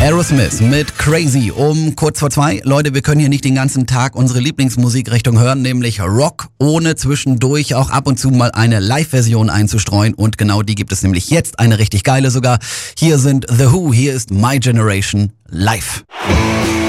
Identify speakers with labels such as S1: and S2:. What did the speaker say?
S1: Aerosmith mit Crazy um kurz vor 2. Leute, wir können hier nicht den ganzen Tag unsere Lieblingsmusikrichtung hören, nämlich Rock, ohne zwischendurch auch ab und zu mal eine Live-Version einzustreuen. Und genau die gibt es nämlich jetzt, eine richtig geile sogar. Hier sind The Who, hier ist My Generation live.